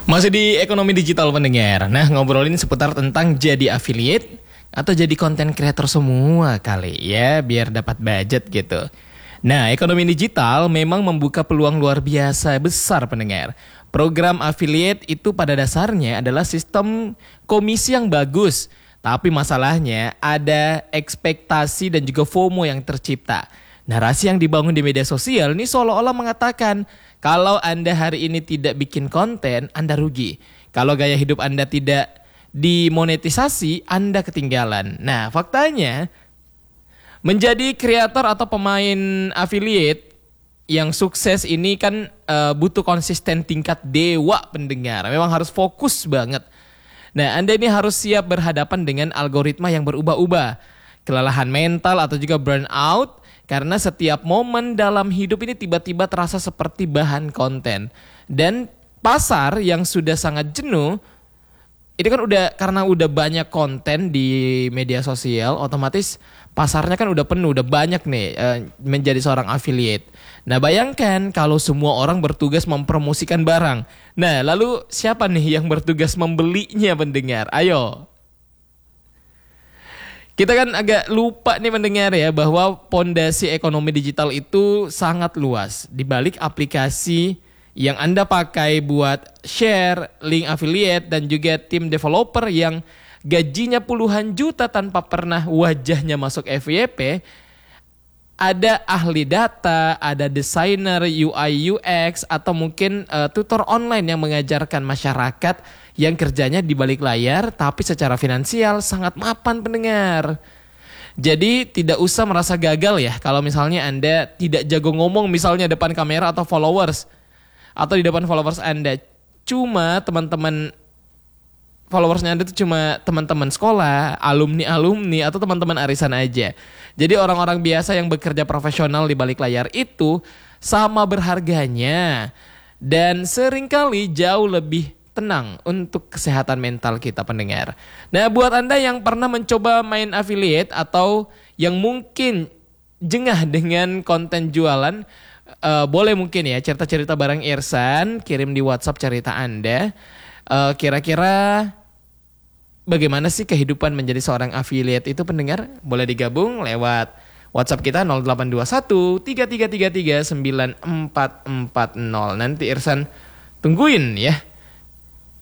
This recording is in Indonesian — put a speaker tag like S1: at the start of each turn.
S1: Masih di ekonomi digital pendengar. Nah, ngobrolin seputar tentang jadi affiliate atau jadi content creator semua kali ya, biar dapat budget gitu. Nah, ekonomi digital memang membuka peluang luar biasa besar pendengar. Program affiliate itu pada dasarnya adalah sistem komisi yang bagus. Tapi masalahnya ada ekspektasi dan juga FOMO yang tercipta. Narasi yang dibangun di media sosial ini seolah-olah mengatakan kalau Anda hari ini tidak bikin konten, Anda rugi. Kalau gaya hidup Anda tidak dimonetisasi, Anda ketinggalan. Nah, faktanya menjadi kreator atau pemain affiliate yang sukses ini kan butuh konsisten tingkat dewa pendengar. Memang harus fokus banget. Nah, Anda ini harus siap berhadapan dengan algoritma yang berubah-ubah. Kelelahan mental atau juga burnout. Karena setiap momen dalam hidup ini tiba-tiba terasa seperti bahan konten. Dan pasar yang sudah sangat jenuh, itu kan karena udah banyak konten di media sosial, otomatis pasarnya kan udah penuh, udah banyak nih menjadi seorang affiliate. Nah, bayangkan kalau semua orang bertugas mempromosikan barang. Nah, lalu siapa nih yang bertugas membelinya pendengar? Ayo. Kita kan agak lupa nih mendengar ya bahwa pondasi ekonomi digital itu sangat luas. Di balik aplikasi yang Anda pakai buat share, link affiliate dan juga tim developer yang gajinya puluhan juta tanpa pernah wajahnya masuk FYP, ada ahli data, ada desainer UI UX atau mungkin tutor online yang mengajarkan masyarakat yang kerjanya di balik layar tapi secara finansial sangat mapan pendengar. Jadi tidak usah merasa gagal ya kalau misalnya Anda tidak jago ngomong misalnya depan kamera atau followers atau di depan followers Anda. Cuma teman-teman followersnya Anda itu cuma teman-teman sekolah, alumni-alumni atau teman-teman arisan aja. Jadi orang-orang biasa yang bekerja profesional di balik layar itu sama berharganya dan seringkali jauh lebih tenang untuk kesehatan mental kita pendengar. Nah, buat Anda yang pernah mencoba main affiliate atau yang mungkin jengah dengan konten jualan, boleh mungkin ya cerita-cerita bareng Irsan, kirim di WhatsApp cerita Anda. Kira-kira bagaimana sih kehidupan menjadi seorang affiliate itu pendengar? Boleh digabung lewat WhatsApp kita 0821 3333 9440. Nanti Irsan tungguin ya.